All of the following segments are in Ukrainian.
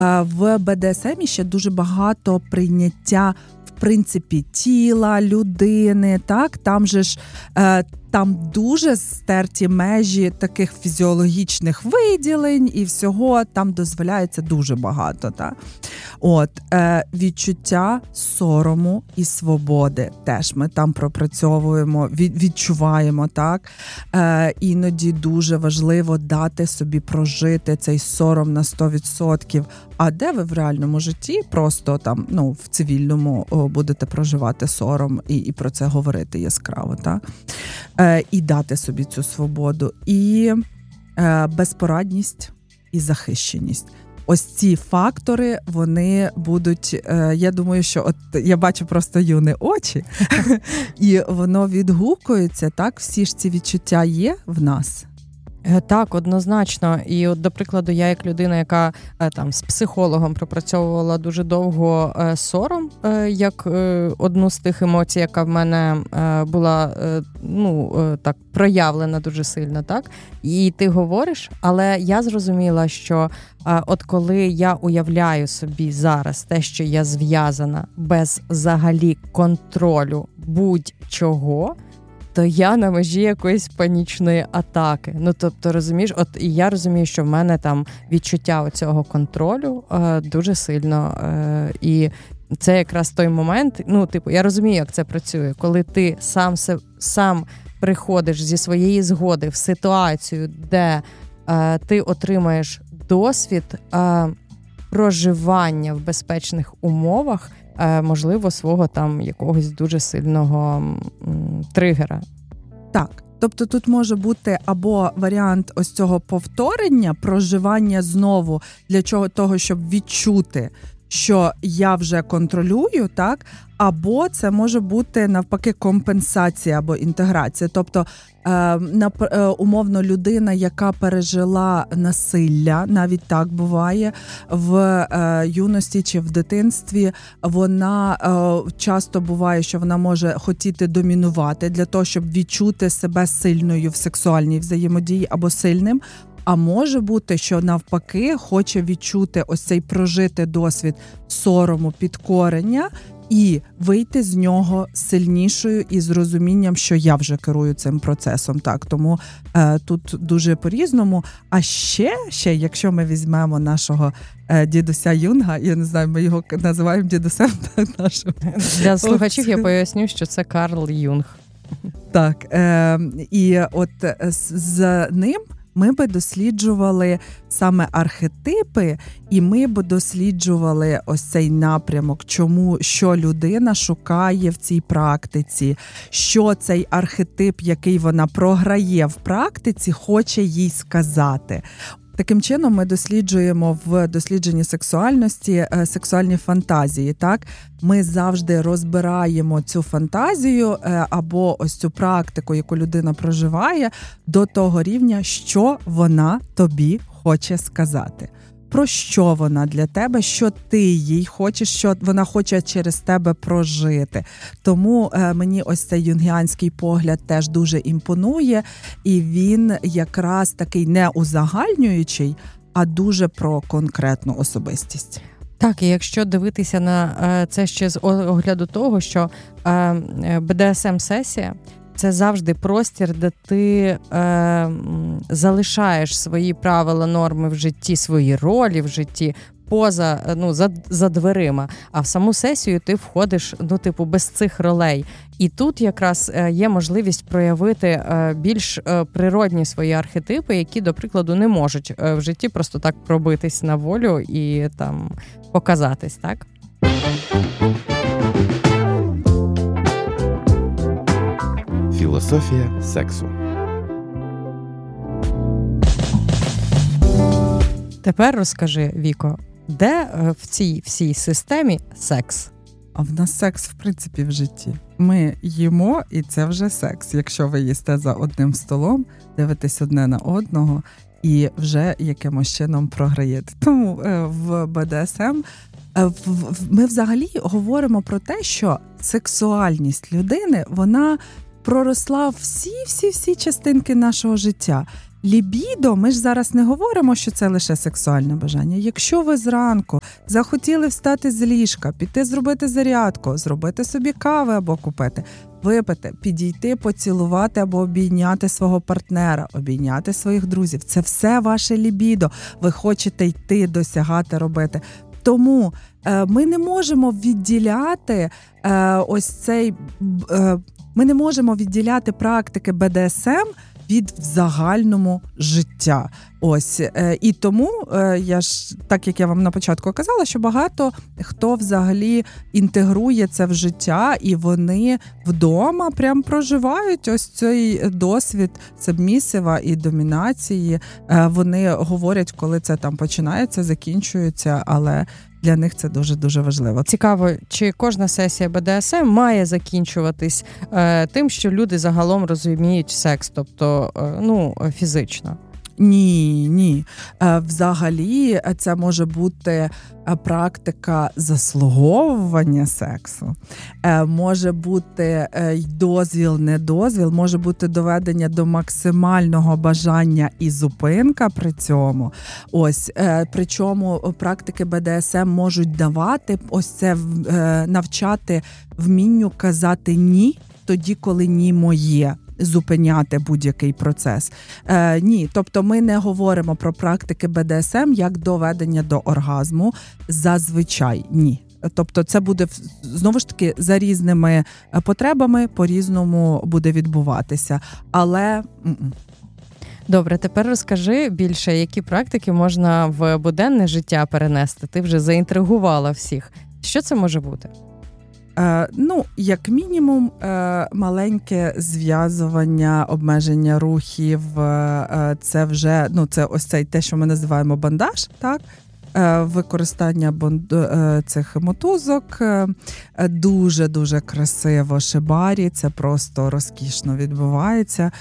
В БДСМ ще дуже багато прийняття, в принципі, тіла, людини, так? Там же ж там дуже стерті межі таких фізіологічних виділень і всього, там дозволяється дуже багато, так? Відчуття сорому і свободи теж ми там пропрацьовуємо, відчуваємо, так? Іноді дуже важливо дати собі прожити цей сором на 100%. А де ви в реальному житті просто там, в цивільному будете проживати сором і про це говорити яскраво, так? І дати собі цю свободу. І безпорадність, і захищеність. Ось ці фактори, вони будуть, я думаю, що я бачу просто Юни очі, і воно відгукується, так? Всі ж ці відчуття є в нас. Так, однозначно. І до прикладу, я як людина, яка там з психологом пропрацьовувала дуже довго сором, як одну з тих емоцій, яка в мене була, так, проявлена дуже сильно, так? І ти говориш, але я зрозуміла, що от коли я уявляю собі зараз те, що я зв'язана без взагалі контролю будь-чого, то я на межі якоїсь панічної атаки. Тобто, розумієш, і я розумію, що в мене там відчуття оцього контролю дуже сильно. І це якраз той момент, я розумію, як це працює, коли ти сам приходиш зі своєї згоди в ситуацію, де ти отримаєш досвід проживання в безпечних умовах, можливо, свого там якогось дуже сильного тригера. Так, тобто тут може бути або варіант ось цього повторення, проживання знову для того, щоб відчути, що я вже контролюю, так? Або це може бути, навпаки, компенсація або інтеграція. Тобто, умовно, людина, яка пережила насилля, навіть так буває, в юності чи в дитинстві, вона часто буває, що вона може хотіти домінувати для того, щоб відчути себе сильною в сексуальній взаємодії або сильним. А може бути, що навпаки хоче відчути ось цей прожити досвід сорому, підкорення і вийти з нього сильнішою і з розумінням, що я вже керую цим процесом. Так, тому тут дуже по-різному. А ще, якщо ми візьмемо нашого дідуся Юнга, я не знаю, ми його називаємо дідусем нашим. Для слухачів я поясню, що це Карл Юнг. Так, і от з ним ми би досліджували саме архетипи, і ми б досліджували ось цей напрямок, що людина шукає в цій практиці, що цей архетип, який вона програє в практиці, хоче їй сказати. Таким чином ми досліджуємо в дослідженні сексуальності сексуальні фантазії, так? Ми завжди розбираємо цю фантазію або ось цю практику, яку людина проживає, до того рівня, що вона тобі хоче сказати. Про що вона для тебе, що ти їй хочеш, що вона хоче через тебе прожити. Тому мені ось цей юнгіанський погляд теж дуже імпонує, і він якраз такий не узагальнюючий, а дуже про конкретну особистість. Так, і якщо дивитися на це ще з огляду того, що БДСМ-сесія – це завжди простір, де ти залишаєш свої правила, норми в житті, свої ролі в житті за дверима. А в саму сесію ти входиш, без цих ролей. І тут якраз є можливість проявити більш природні свої архетипи, які, до прикладу, не можуть в житті просто так пробитись на волю і там показатись, так? Філософія сексу. Тепер розкажи, Віко, де в цій всій системі секс? А в нас секс, в принципі, в житті. Ми їмо, і це вже секс. Якщо ви їсте за одним столом, дивитесь одне на одного і вже якимось чином програєте. Тому в БДСМ ми взагалі говоримо про те, що сексуальність людини, вона проросла всі частинки нашого життя. лібідо, ми ж зараз не говоримо, що це лише сексуальне бажання. Якщо ви зранку захотіли встати з ліжка, піти зробити зарядку, зробити собі кави або купити, випити, підійти, поцілувати або обійняти свого партнера, обійняти своїх друзів. Це все ваше лібідо. Ви хочете йти, досягати, робити. Тому ми не можемо відділяти ми не можемо відділяти практики БДСМ від загальному життя. Ось. І тому, я ж, так як я вам на початку казала, що багато хто взагалі інтегрує це в життя, і вони вдома прям проживають ось цей досвід сабмісива і домінації. Вони говорять, коли це там починається, закінчується, але для них це дуже-дуже важливо. Цікаво, чи кожна сесія БДСМ має закінчуватись тим, що люди загалом розуміють секс, тобто, фізично? Ні. Взагалі це може бути практика заслуговування сексу, може бути дозвіл, недозвіл, може бути доведення до максимального бажання і зупинка при цьому. Ось, причому практики БДСМ можуть давати ось це, навчати вмінню казати «ні» тоді, коли «ні» моє. Зупиняти будь-який процес. Ні, тобто ми не говоримо про практики БДСМ як доведення до оргазму. Зазвичай ні. Тобто це буде, знову ж таки, за різними потребами, по-різному буде відбуватися. Але... Добре, тепер розкажи більше, які практики можна в буденне життя перенести. Ти вже заінтригувала всіх. Що це може бути? Як мінімум, маленьке зв'язування, обмеження рухів, це вже, це ось цей те, що ми називаємо бандаж, так? Використання цих мотузок, дуже-дуже красиво шибарі, це просто розкішно відбувається.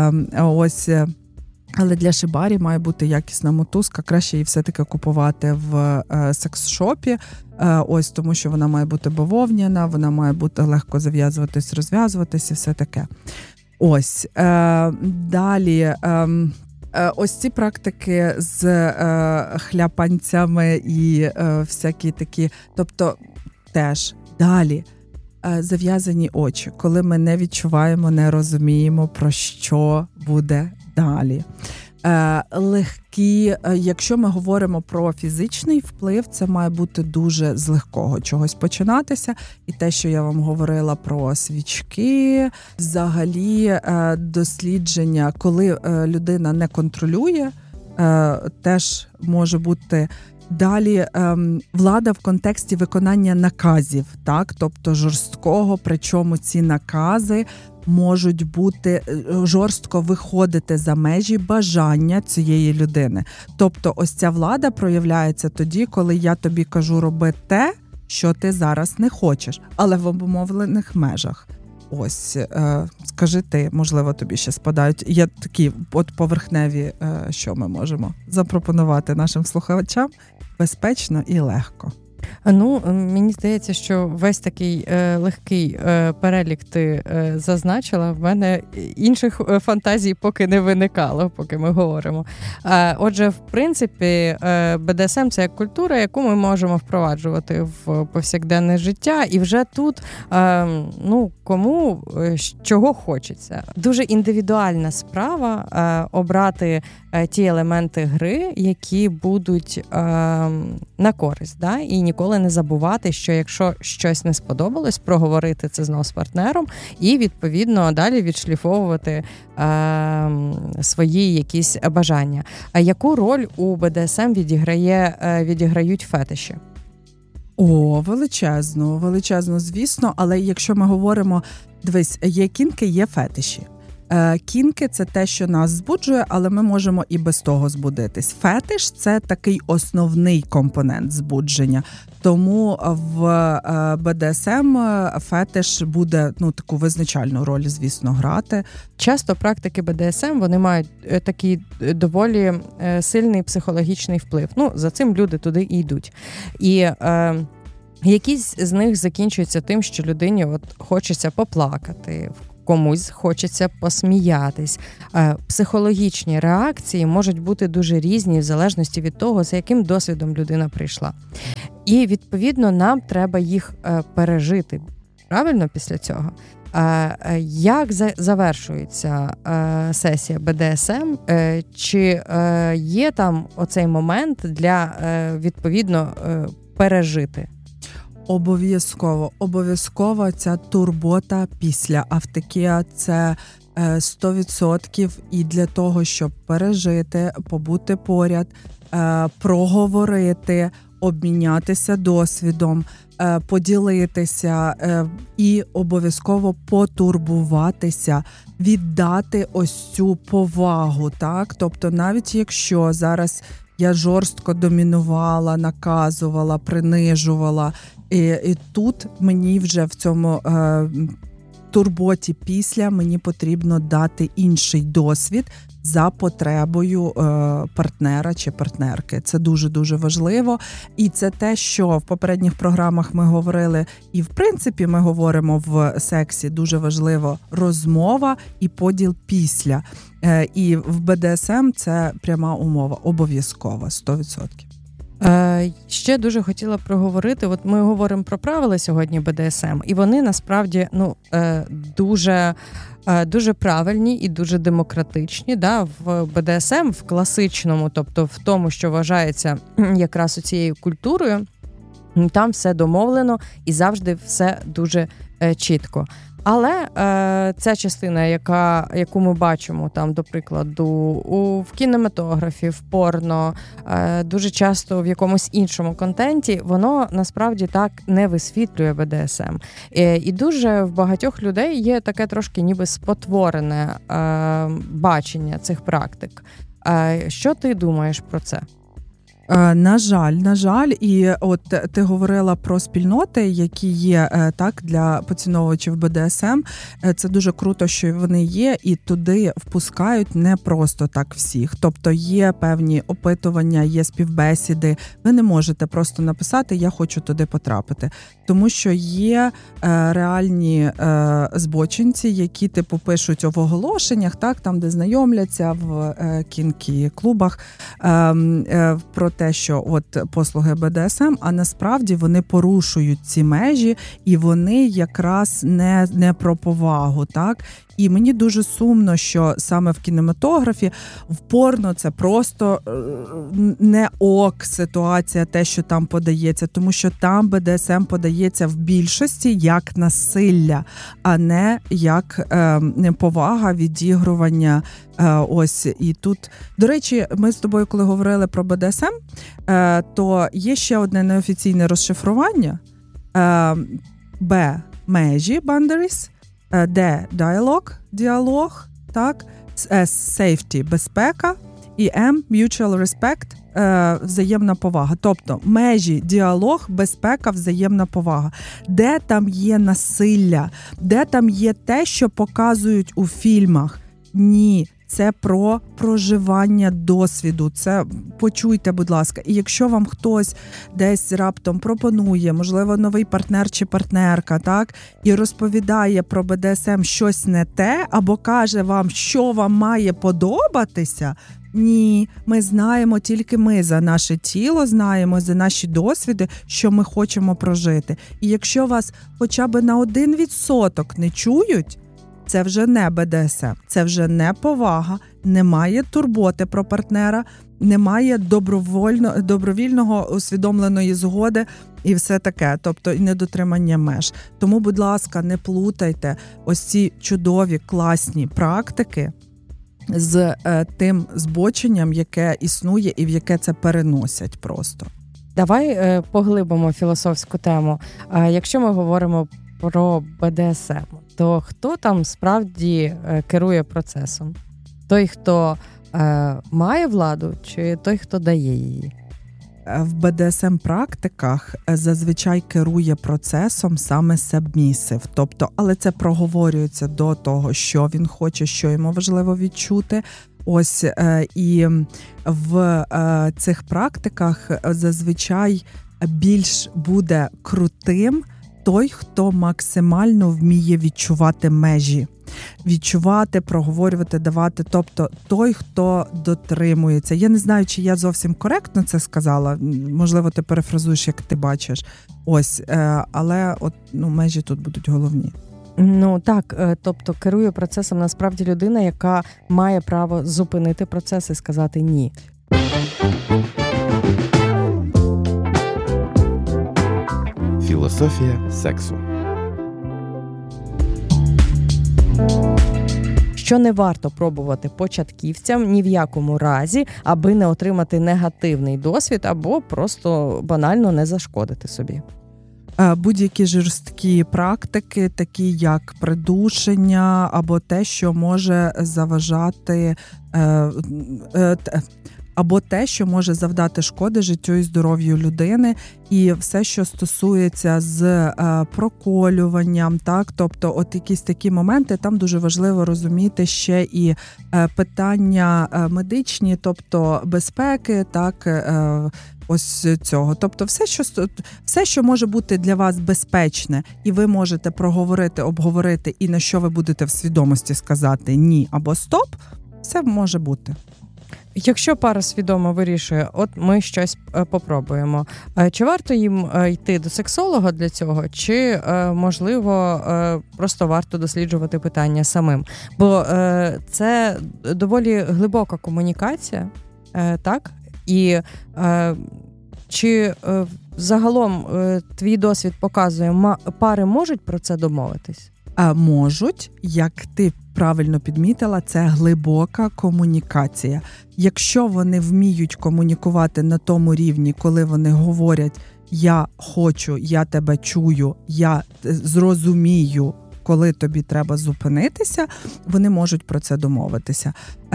Але для шибарі має бути якісна мотузка, краще її все-таки купувати в секс-шопі, ось тому що вона має бути бавовняна, вона має бути легко зав'язуватись, розв'язуватись і все таке. Ось, далі, ось ці практики з хляпанцями і всякі такі, тобто теж далі. Зав'язані очі, коли ми не відчуваємо, не розуміємо, про що буде далі. Легкі, якщо ми говоримо про фізичний вплив, це має бути дуже з легкого чогось починатися. І те, що я вам говорила про свічки, взагалі дослідження, коли людина не контролює, теж може бути. Далі влада в контексті виконання наказів, так, тобто жорсткого, причому ці накази можуть бути жорстко виходити за межі бажання цієї людини. Тобто ось ця влада проявляється тоді, коли я тобі кажу роби те, що ти зараз не хочеш, але в обумовлених межах. Ось, скажи ти, можливо, тобі ще спадають. Є такі поверхневі, що ми можемо запропонувати нашим слухачам безпечно і легко. Мені здається, що весь такий легкий перелік ти зазначила. В мене інших фантазій поки не виникало, поки ми говоримо. Отже, в принципі, БДСМ – це як культура, яку ми можемо впроваджувати в повсякденне життя. І вже тут, кому чого хочеться. Дуже індивідуальна справа обрати ті елементи гри, які будуть на користь, да? І ніколи не забувати, що якщо щось не сподобалось, проговорити це знову з партнером і, відповідно, далі відшліфовувати свої якісь бажання. А яку роль у БДСМ відіграють фетиші? Величезно, звісно, але якщо ми говоримо, дивись, є кінки, є фетиші. Кінки – це те, що нас збуджує, але ми можемо і без того збудитись. Фетиш – це такий основний компонент збудження. Тому в БДСМ фетиш буде таку визначальну роль, звісно, грати. Часто практики БДСМ, вони мають такий доволі сильний психологічний вплив. За цим люди туди і йдуть. І якісь з них закінчуються тим, що людині хочеться поплакати, комусь хочеться посміятись. Психологічні реакції можуть бути дуже різні в залежності від того, за яким досвідом людина прийшла. І, відповідно, нам треба їх пережити. Правильно після цього? Як завершується сесія БДСМ? Чи є там оцей момент для, відповідно, пережити? Обов'язково ця турбота після автокеа – це 100%. І для того, щоб пережити, побути поряд, проговорити, обмінятися досвідом, поділитися і обов'язково потурбуватися, віддати ось цю повагу, так? Тобто навіть якщо зараз я жорстко домінувала, наказувала, принижувала, і тут мені вже в цьому турботі після мені потрібно дати інший досвід за потребою партнера чи партнерки. Це дуже-дуже важливо. І це те, що в попередніх програмах ми говорили, і в принципі ми говоримо в сексі, дуже важливо розмова і поділ після. І в БДСМ це пряма умова, обов'язкова, 100%. Ще дуже хотіла проговорити, от ми говоримо про правила сьогодні БДСМ, і вони насправді дуже правильні і дуже демократичні. Да? В БДСМ, в класичному, тобто в тому, що вважається якраз цією культурою, там все домовлено і завжди все дуже чітко. Але ця частина, яку ми бачимо, там, до прикладу, в кінематографі, в порно, дуже часто в якомусь іншому контенті, воно насправді так не висвітлює БДСМ. І дуже в багатьох людей є таке трошки ніби спотворене бачення цих практик. Що ти думаєш про це? На жаль, і от ти говорила про спільноти, які є так для поціновувачів БДСМ. Це дуже круто, що вони є, і туди впускають не просто так всіх. Тобто є певні опитування, є співбесіди. Ви не можете просто написати «я хочу туди потрапити». Тому що є реальні збочинці, які типу пишуть в оголошеннях, так, там, де знайомляться в кінкі-клубах, про те, що от послуги БДСМ, а насправді вони порушують ці межі, і вони якраз не про повагу, так? І мені дуже сумно, що саме в кінематографі, в порно це просто не ок ситуація, те, що там подається, тому що там БДСМ подається в більшості як насилля, а не як повага, відігрування. Ось, і тут, до речі, ми з тобою, коли говорили про БДСМ, то є ще одне неофіційне розшифрування. Б. Межі, boundaries. Д. Діалог, так, С. Safety, безпека, і М. Mutual respect, взаємна повага. Тобто межі, діалог, безпека, взаємна повага. Де там є насилля? Де там є те, що показують у фільмах? Ні. Це про проживання досвіду. Це почуйте, будь ласка. І якщо вам хтось десь раптом пропонує, можливо, новий партнер чи партнерка, так, і розповідає про БДСМ щось не те, або каже вам, що вам має подобатися, ні, ми знаємо, тільки ми за наше тіло знаємо, за наші досвіди, що ми хочемо прожити. І якщо вас хоча б на 1% не чують, це вже не БДСМ, це вже не повага, немає турботи про партнера, немає добровільного усвідомленої згоди і все таке, тобто і недотримання меж. Тому, будь ласка, не плутайте ось ці чудові, класні практики з тим збоченням, яке існує і в яке це переносять просто. Давай поглибимо філософську тему. Якщо ми говоримо про БДСМ, то хто там справді керує процесом? Той, хто має владу, чи той, хто дає її? В БДСМ-практиках зазвичай керує процесом саме сабмісив. Тобто, але це проговорюється до того, що він хоче, що йому важливо відчути. Ось, і в цих практиках зазвичай більш буде крутим той, хто максимально вміє відчувати межі. Відчувати, проговорювати, давати. Тобто той, хто дотримується. Я не знаю, чи я зовсім коректно це сказала. Можливо, ти перефразуєш, як ти бачиш. Ось, але межі тут будуть головні. Ну так, тобто керує процесом насправді людина, яка має право зупинити процес і сказати «ні». Філософія сексу. Що не варто пробувати початківцям ні в якому разі, аби не отримати негативний досвід або просто банально не зашкодити собі. Будь-які жорсткі практики, такі як придушення або те, що може заважати, або те, що може завдати шкоди життю і здоров'ю людини, і все, що стосується з проколюванням, так, тобто от якісь такі моменти, там дуже важливо розуміти ще і питання медичні, тобто безпеки, так, ось цього. Тобто все, що може бути для вас безпечне, і ви можете проговорити, обговорити, і на що ви будете в свідомості сказати «ні» або «стоп», все може бути. Якщо пара свідомо вирішує, от ми щось попробуємо, чи варто їм йти до сексолога для цього, чи, можливо, просто варто досліджувати питання самим? Бо це доволі глибока комунікація, так? І чи загалом твій досвід показує, пари можуть про це домовитись? Можуть, як ти правильно підмітила, це глибока комунікація. Якщо вони вміють комунікувати на тому рівні, коли вони говорять «я хочу, я тебе чую, я зрозумію», коли тобі треба зупинитися, вони можуть про це домовитися.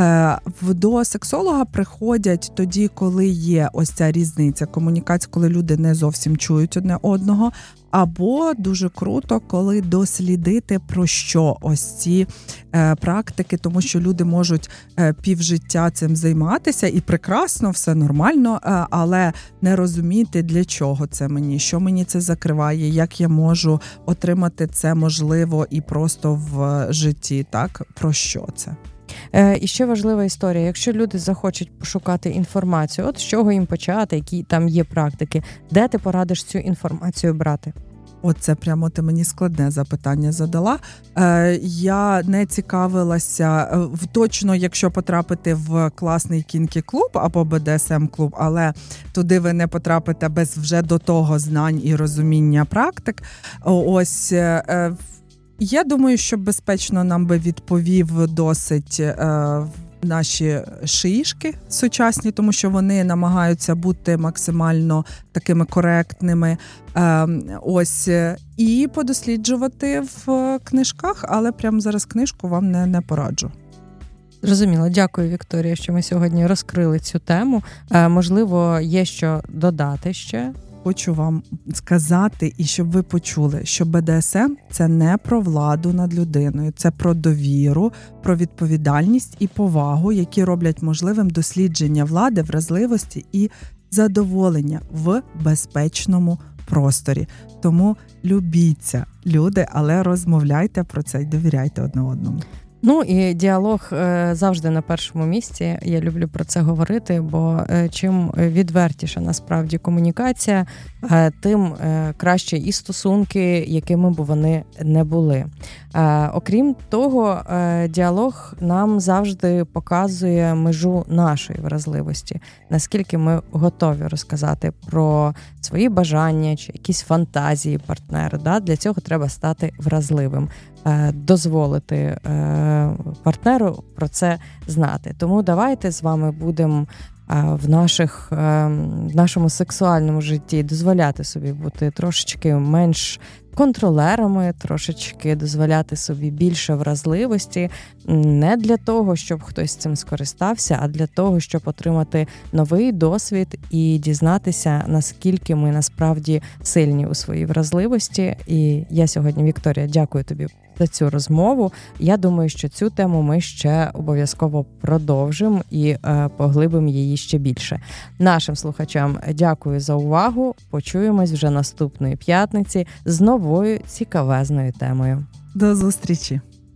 До сексолога приходять тоді, коли є ось ця різниця комунікації, коли люди не зовсім чують одне одного, або дуже круто, коли дослідити, про що ось ці практики, тому що люди можуть півжиття цим займатися, і прекрасно, все нормально, але не розуміти, для чого це мені, що мені це закриває, як я можу отримати це можливо і просто в житті, так, про що це. І ще важлива історія. Якщо люди захочуть пошукати інформацію, от з чого їм почати, які там є практики, де ти порадиш цю інформацію брати? Оце прямо ти мені складне запитання задала. Я не цікавилася, точно, якщо потрапити в класний кінкі-клуб або БДСМ-клуб, але туди ви не потрапите без вже до того знань і розуміння практик. Ось, я думаю, що безпечно нам би відповів досить наші шиїшки сучасні, тому що вони намагаються бути максимально такими коректними. Ось, і подосліджувати в книжках, але прямо зараз книжку вам не пораджу. Зрозуміло. Дякую, Вікторія, що ми сьогодні розкрили цю тему. Можливо, є що додати ще? Хочу вам сказати, і щоб ви почули, що БДСМ – це не про владу над людиною, це про довіру, про відповідальність і повагу, які роблять можливим дослідження влади, вразливості і задоволення в безпечному просторі. Тому любіться, люди, але розмовляйте про це і довіряйте одне одному. Ну і діалог завжди на першому місці. Я люблю про це говорити, бо чим відвертіша насправді комунікація, тим краще і стосунки, якими б вони не були. Окрім того, діалог нам завжди показує межу нашої вразливості, наскільки ми готові розказати про свої бажання чи якісь фантазії партнера. Для цього треба стати вразливим. Дозволити партнеру про це знати. Тому давайте з вами будемо в нашому сексуальному житті дозволяти собі бути трошечки менш контролерами, трошечки дозволяти собі більше вразливості, не для того, щоб хтось цим скористався, а для того, щоб отримати новий досвід і дізнатися, наскільки ми насправді сильні у своїй вразливості. І я сьогодні, Вікторія, дякую тобі за цю розмову. Я думаю, що цю тему ми ще обов'язково продовжимо і поглибимо її ще більше. Нашим слухачам дякую за увагу. Почуємось вже наступної п'ятниці з новим новою цікавезною темою. До зустрічі!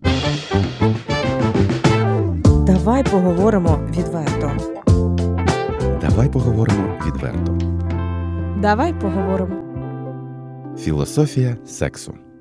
Давай поговоримо відверто. Давай поговоримо відверто. Давай поговоримо. Філософія сексу.